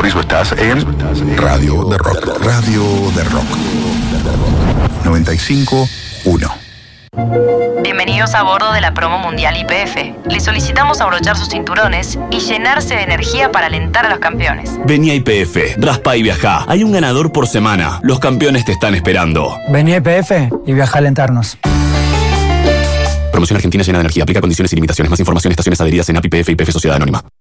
Por eso estás en Radio de Rock. Radio de Rock. 95.1. Bienvenidos a bordo de la promo mundial YPF. Les solicitamos abrochar sus cinturones y llenarse de energía para alentar a los campeones. Vení a YPF, raspa y viajá. Hay un ganador por semana. Los campeones te están esperando. Vení a YPF y viaja a alentarnos. Promoción argentina llena de energía. Aplica condiciones y limitaciones. Más información, estaciones adheridas en API, YPF y YPF Sociedad Anónima.